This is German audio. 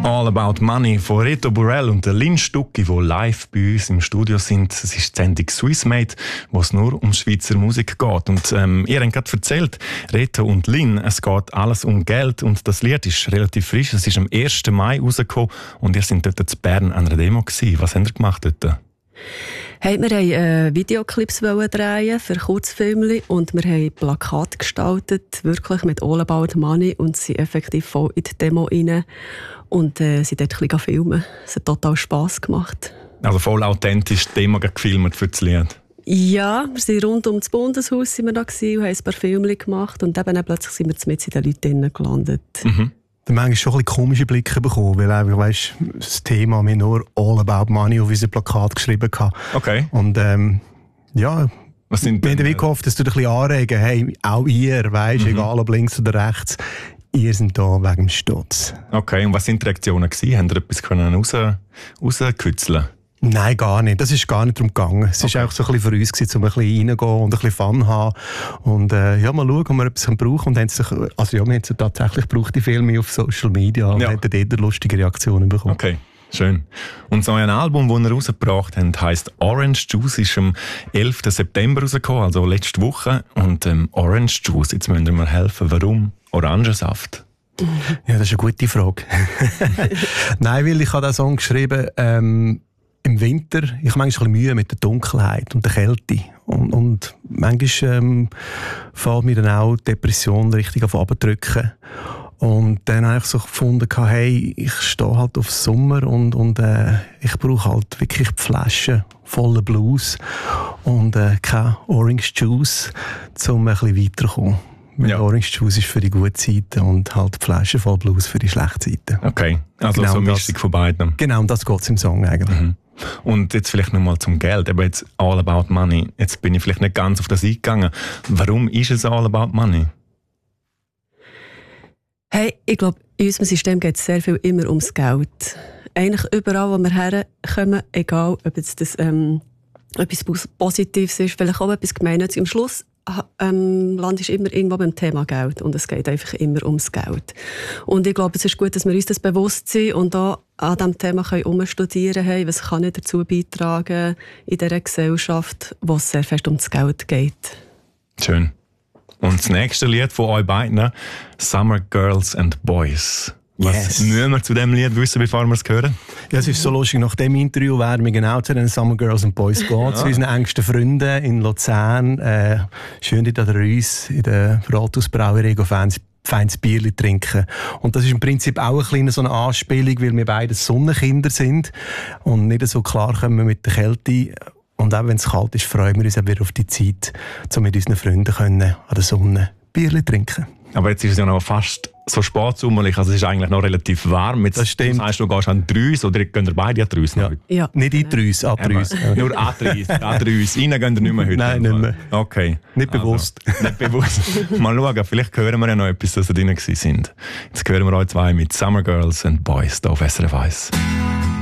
All About Money von Reto Burrell und Lynn Stucki, die live bei uns im Studio sind. Es ist die Sendung Swissmade, wo es nur um Schweizer Musik geht. Und ihr habt gerade erzählt, Reto und Lynn, es geht alles um Geld und das Lied ist relativ frisch. Es ist am 1. Mai rausgekommen und ihr seid dort in Bern an einer Demo gewesen. Was habt ihr gemacht dort? Hey, wir wollten Videoclips drehen für Kurzfilme und wir haben Plakate gestaltet, wirklich mit All About Money, und sind effektiv voll in die Demo rein und sind dort ein bisschen filmen. Es hat total Spass gemacht. Also voll authentisch die Demo gefilmt für das Lied? Ja, wir sind rund um das Bundeshaus sind wir da gewesen und haben ein paar Filme gemacht und eben plötzlich sind wir mit in den Leuten gelandet. Mhm. Dann manchmal schon ein bisschen komische Blicke bekommen, weil einfach, weißt, das Thema, wir nur All About Money auf unser Plakat geschrieben hatten. Okay. Und ja, wir haben wie gehofft, dass du dich ein bisschen anregen, hey, auch ihr, weißt, egal ob links oder rechts, ihr seid da wegen dem Stutz. Okay, und was waren die Reaktionen gewesen? Haben ihr etwas rauskitzeln? Nein, gar nicht. Das ist gar nicht darum gegangen. Es war auch so ein bisschen für uns gewesen, um ein bisschen reingehen und ein bisschen Fun haben. Und ja, mal schauen, ob wir etwas brauchen. Und haben sich, also ja, wir haben es tatsächlich gebraucht, die Filme auf Social Media, und haben dort lustige Reaktionen bekommen. Okay, schön. Und so ein Album, das ihr rausgebracht habt, heisst Orange Juice, ist am 11. September rausgekommen, also letzte Woche. Und Orange Juice, jetzt müsst ihr mir helfen. Warum Orangensaft? Ja, das ist eine gute Frage. Nein, weil ich habe diesen Song geschrieben, im Winter, ich habe manchmal ein bisschen Mühe mit der Dunkelheit und der Kälte. Und manchmal fällt mir dann auch die Depression richtig auf runterzudrücken. Und dann habe ich so gefunden, hey, ich stehe halt auf Sommer und ich brauche halt wirklich die Flaschen voller Blues und kein Orange Juice, um ein bisschen weiterzukommen. Ja. Orange Juice ist für die gute Seite und halt die Flasche voll Blues für die schlechte Seite. Okay, also genau so eine Mischung von beiden. Genau, um das geht es im Song eigentlich. Mhm. Und jetzt vielleicht nochmal zum Geld, aber jetzt All About Money. Jetzt bin ich vielleicht nicht ganz auf das eingegangen. Warum ist es All About Money? Hey, ich glaube, in unserem System geht es sehr viel immer ums Geld. Eigentlich überall, wo wir herkommen, egal ob jetzt das etwas Positives ist, vielleicht auch etwas Gemeinnütziges. Am Schluss landest du immer irgendwo beim Thema Geld und es geht einfach immer ums Geld. Und ich glaube, es ist gut, dass wir uns das bewusst sind und da an diesem Thema umstudieren können, was kann ich dazu beitragen in dieser Gesellschaft, wo es sehr fest um das Geld geht. Schön. Und das nächste Lied von euch beiden, Summer Girls and Boys. Was müssen wir zu diesem Lied wissen, bevor wir es hören? Ja, es ist so lustig, nach dem Interview werden wir genau zu den Summer Girls and Boys gehen, zu unseren engsten Freunden in Luzern. Schön dort an der Reuss, in der Rathausbrauerei, feines Bierchen trinken. Und das ist im Prinzip auch eine kleine so eine Anspielung, weil wir beide Sonnenkinder sind und nicht so klar kommen mit der Kälte. Und auch wenn es kalt ist, freuen wir uns auch wieder auf die Zeit, um mit unseren Freunden an der Sonne Bierchen trinken. Aber jetzt ist es ja noch fast so spätsommerlich, also es ist eigentlich noch relativ warm. Jetzt, das stimmt. Das heisst, du gehst an die Reuss oder gehen ihr beide an die Reuss? Ja. Nicht in die Reuss, an die Reuss. Nur an die Reuss. Rein gehen ihr nicht mehr heute? Nein, nicht mehr. Okay. Nicht bewusst. Also, nicht bewusst. Mal schauen, vielleicht hören wir ja noch etwas, dass ihr drin sind. Jetzt hören wir euch zwei mit Summer Girls and Boys hier auf SRF 1.